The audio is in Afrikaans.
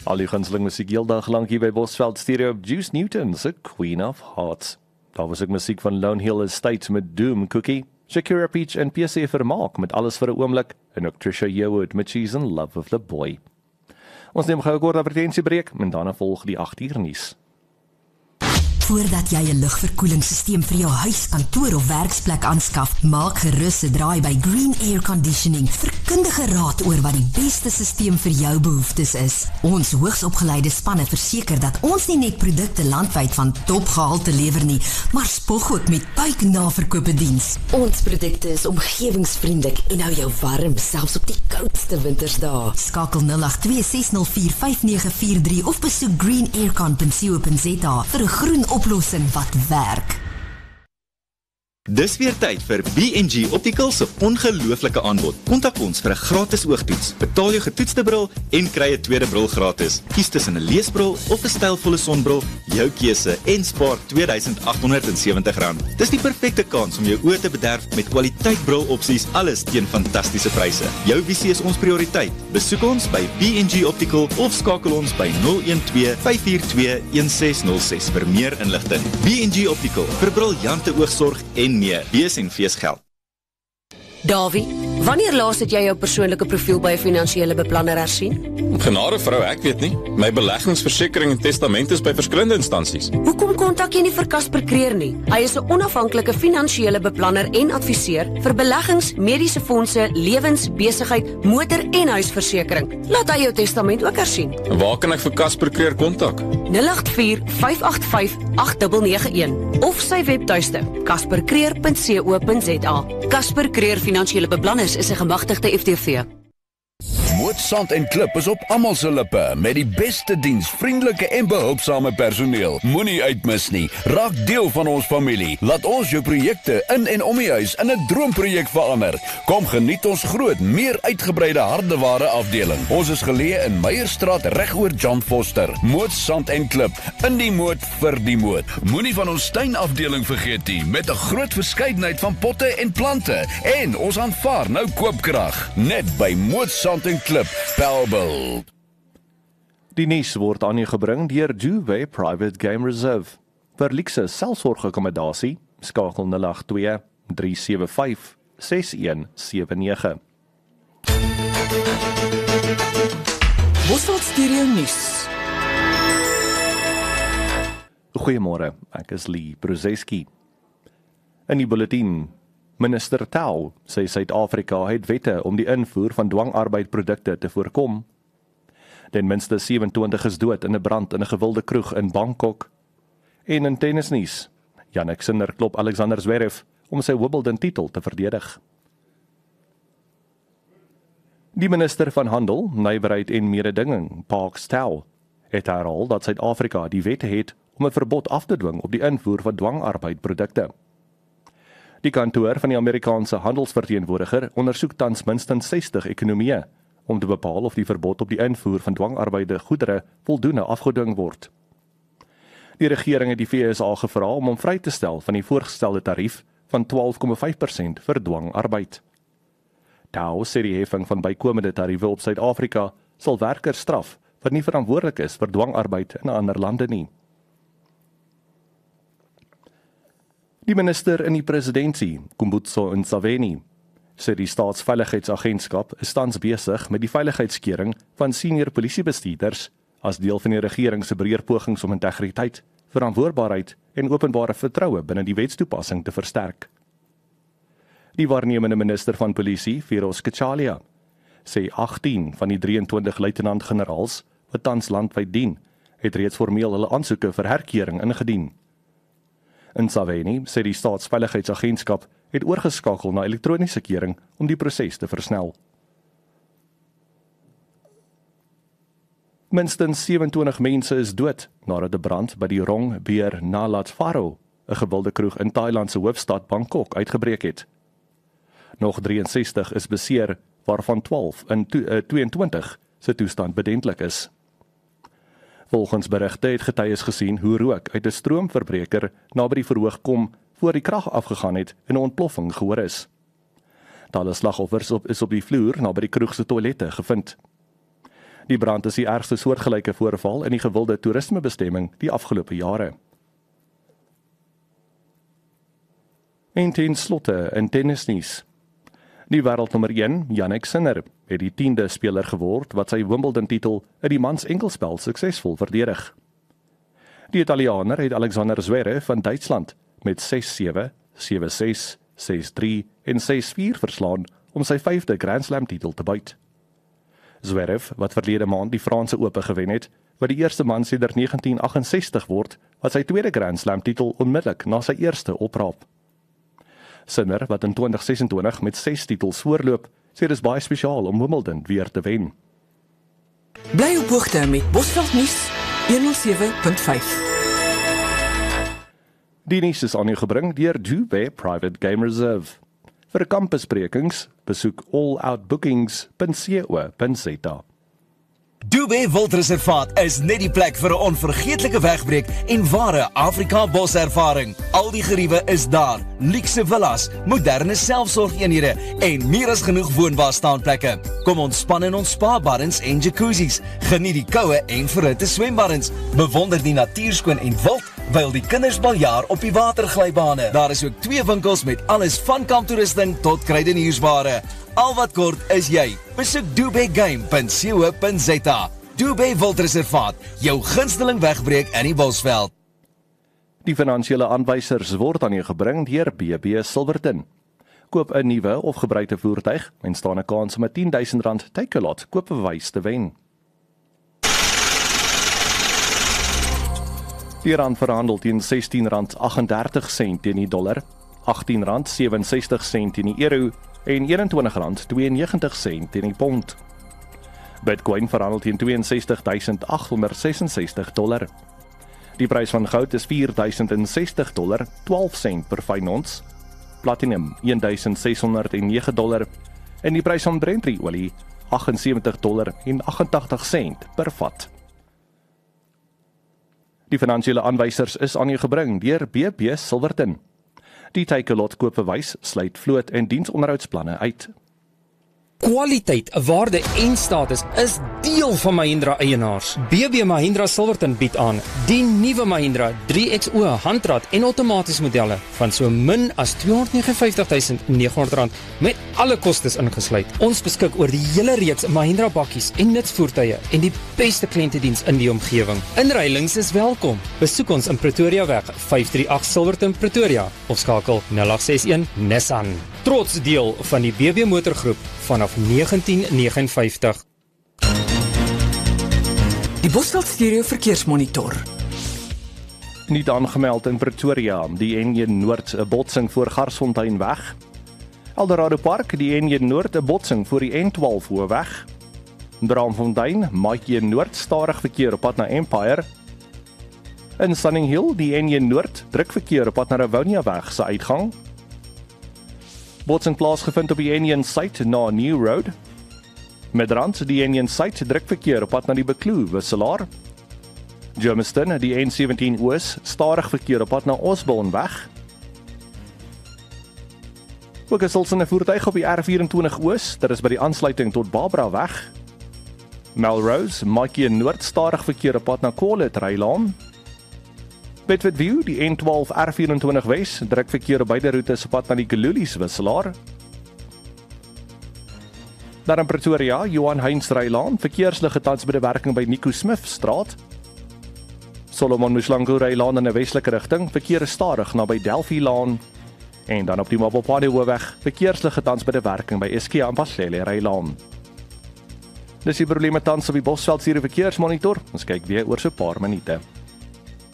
Al die gunsteling musiek heel dag lang hier by Bosveld Stereo op Juice Newton se Queen of Hearts. Daar was ook musiek van Lone Hill Estate met Doom Cookie, Shakira Peach en PSC Vermaak met Alles vir 'n Oomblik en ook Trisha Yearwood met She's in Love with the Boy. Ons neem gou 'n kort advertensiebreek en daarna volg die 8 uur nuus. Voordat jy 'n lugverkoelingsstelsel vir jou huis, kantoor of werksplek aanskaf, maak gerus 'n draai by Green Air Conditioning vir kundige raad oor wat die beste stelsel vir jou behoeftes is. Ons hoogsopgeleide spanne verseker dat ons nie net produkte landwyd van topgehalte lewer nie, maar spog ook met buiknaverkope diens. Ons produkte is omgewingsvriendelik en hou jou warm selfs op die koudste wintersdae. Skakel 082 604 5943 of besoek greenaircon.co.za vir 'n groen oplossing wat werk. Dis weer tyd vir B&G Optical se ongelooflike aanbod. Kontak ons vir 'n gratis oogtoets. Betaal jou getoetste bril en kry 'n tweede bril gratis. Kies tussen 'n leesbril of 'n stylvolle sonbril, jou keuse en spaar R2870. Dis die perfekte kans om jou oë te bederf met kwaliteit brilopsies, alles teen fantastiese pryse. Jou visie is ons prioriteit. Besoek ons by B&G Optical of skakel ons by 012 542 1606 vir meer inligting. B&G Optical vir briljante oogsorg en meer. Wees en fees geld. Davie, wanneer laas het jy jou persoonlike profiel by 'n finansiële beplanner hersien? Genade vrou, ek weet nie. My beleggingsversekering en testament is by verskillende instansies. Hoekom kontak jy nie vir Casper Creer nie? Hy is 'n onafhanklike finansiële beplanner en adviseur vir beleggings, mediese fondse, lewens, besigheid, motor en huisversekering. Laat hy jou testament ook hersien. En waar kan ek vir Casper Creer kontak? 084 585 8991 of sy webtuiste caspercreer.co.za. Casper Creer Finansiële Beplanners is 'n gemagtigde FTV. Moot Sand en Klip is op almal se lippe met die beste diens, vriendelike en behulpsame personeel. Moenie uitmis nie. Raak deel van ons familie. Laat ons jou projekte in en om die huis in 'n droomprojek verander. Kom geniet ons groot, meer uitgebreide hardeware afdeling. Ons is geleë in Meyerstraat regoor John Foster. Moot Sand en Klip, in die moot vir die moot. Moenie van ons tuinafdeling vergeet nie, met 'n groot verskeidenheid van potte en plante. En ons aanvaar nou koopkrag. Net by Moot Sand en Klip, Bellville. Die nuus word aan u gebring deur Juve Private Game Reserve. Vir luukse selfsorgakkommodasie, skakel 082 375 6179. Bosveld Stereo nuus. Goeiemôre, ek is Lee Bruzeski. In die bulletin: Minister Tau sê Suid-Afrika het wette om die invoer van dwangarbeidprodukte te voorkom. Ten minste 27 is dood in 'n brand in 'n gewilde kroeg in Bangkok. En in tennisnuus: Jannik Sinner klop Alexander Zverev om sy Wimbledon-titel te verdedig. Die minister van Handel, Nywerheid en Mededinging, Parks Tau, het herhaal dat Suid-Afrika die wette het om 'n verbod af te dwing op die invoer van dwangarbeidprodukte. Die kantoor van die Amerikaanse handelsverteenwoordiger ondersoek tans minstens 60 ekonomieë om te bepaal of die verbod op die invoer van dwangarbeide goedere voldoende afgedwing word. Die regering het die FSA gevra om hom vry te stel van die voorgestelde tarief van 12,5% vir dwangarbeid. Tau sê die heffing van bykomende tariewe op Suid-Afrika sal werkers straf wat nie verantwoordelik is vir dwangarbeid in ander lande nie. Die minister in die presidentskap, Kumbutso Ntshavheni, sê die Staatsveiligheidsagentskap is tans besig met die veiligheidskeuring van senior polisiebestuurders as deel van die regering se breër pogings om integriteit, verantwoordbaarheid en openbare vertroue binne die wetstoepassing te versterk. Die waarnemende minister van polisie, Firoz Kachalia, sê 18 van die 23 luitenant-generaals wat tans landwyd dien, het reeds formeel hulle aansoeke vir herkeuring ingedien. Ntshavheni sê die Staatsveiligheidsagentskap het oorgeskakel na elektroniese keuring om die proses te versnel. Minstens 27 mense is dood nadat 'n brand by die Rong Beer Nalat Pharo, 'n gewilde kroeg in Thailand se hoofstad Bangkok, uitgebreek het. Nog 63 is beseer, waarvan 22 se toestand bedenklik is. Volgens berigte het getuies gesien hoe rook uit 'n stroomverbreker naby die verhoog kom voor die krag afgegaan het en 'n ontploffing gehoor is. Talle slagoffers is op die vloer naby die kroeg se toilette gevind. Die brand is die ergste soortgelyke voorval in die gewilde toerismebestemming die afgelope jare. En ten slotte in tennisnuus. Die wêreldnommer 1, Jannik Sinner, het die 10de speler geword wat sy Wimbledon-titel in die mans enkelspel suksesvol verdedig. Die Italianer het Alexander Zverev van Duitsland met 6-7, 7-6, 6-3 en 6-4 verslaan om sy 5de Grand Slam titel te byt. Zverev, wat verlede maand die Franse Ope gewen het, wat die eerste man sedert 1968 word, wat sy 2de Grand Slam titel onmiddellik na sy eerste opraap. Sinner, wat in 2026 met 6 titels voorloop, sê dis baie spesiaal om Wimbledon weer te wen. Bly op hoogte met Bosveld nuus 107.5. Die nuus is aan u gebring deur Dubé Private Game Reserve. Vir kampbesprekings, besoek alloutbookings.co.za. Dubé Wildreservaat is net die plek vir 'n onvergeetlike wegbreek en ware Afrika boservaring. Al die geriewe is daar, luukse villas, moderne selfsorgeenhede en meer as genoeg woonbare staanplekke. Kom ontspan in ons spa-baddens en jacuzzis, geniet die koue en verhitte swembaddens, bewonder die natuurskoon en wild, wyl die kinders baljaar op die waterglybane. Daar is ook 2 winkels met alles van kamptoerusting tot kruideniersware. Al wat kort is jy. Besoek dubégame.co.za. Dubé Wildreservaat, jou gunsteling wegbreek in die Bosveld. Die finansiële aanwysers word aan u gebring deur BB Silverton. Koop 'n nuwe of gebruikte voertuig en staan 'n kans om 'n R10.000 Takealot koopbewys te wen. Die rand verhandel teen R16.38 teen die dollar, R18.67 teen die euro en R21.92 teen die pond. Bitcoin verhandel teen $62,866. Die prys van goud is $4,060, 12 sent per fyn ons. Platinum $1,609 en die prys van Brent-olie $78,88 per vat. Die finansiële aanwysers is aan u gebring deur BB Silverton. Die Takealot koopbewys sluit vloot en diensonderhoudsplanne uit. Kwaliteit, waarde en status is deel van Mahindra eienaars. BB Mahindra Silverton bied aan die nuwe Mahindra 3XO handrat en outomaties modelle van so min as R259.900 met alle kostes ingesluit. Ons beskik oor die hele reeks Mahindra bakkies en nutsvoertuie en die beste kliëntediens in die omgewing. Inruilings is welkom. Besoek ons in Pretoria weg 538 Silverton Pretoria of skakel 0861 Nissan. Trots deel van die BB motorgroep vanaf 1959. Die Bosveld Stereo Verkeersmonitor. Niet aangemeld in Pretoria, die N1 Noord 'n botsing voor Garsfontein weg. Eldorado Park, die N1 Noord 'n botsing voor die N12 hoofweg. Braamfontein, Maatjie Noord stadig verkeer op pad na Empire. In Sunning Hill, die N1 Noord druk verkeer op pad na Rivonia weg se uitgang. Botsing plaasgevind op die N1 Suid na New Road. Midrand, die N1 Suid druk verkeer op pad na die Bekloo wisselaar. Germiston, die N17 Oos stadig verkeer op pad na Osborne weg. Ook is ons in 'n voertuig op die R24 Oos, dit is by die aansluiting tot Barbara weg. Melrose, Maatjie Noord stadig verkeer op pad na Corlet Rylaan. Bedford View, die N12 R24 Wes, druk verkeer op beide roetes op pad na die Gululies wisselaar. Daar in Pretoria, Johan Heinz Rylaan, verkeersligte tans by die werking by Nico Smith straat. Solomon Muslangu Rylaan in 'n westelike rigting, verkeer is stadig naby Delphi Laan. En dan op die Mapopane Hoofweg, verkeersligte tans by die werking by Eskia en Baslele Rylaan. Dis die probleme tans op die Bosveld Stereo Verkeersmonitor. Ons kyk weer oor so 'n paar minute.